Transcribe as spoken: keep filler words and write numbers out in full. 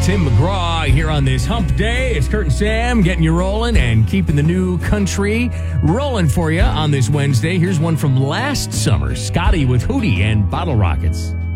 Tim McGraw here on this hump day. It's Kurt and Sam getting you rolling and keeping the new country rolling for you on this Wednesday. Here's one from last summer. Scotty with Hootie and Bottle Rockets.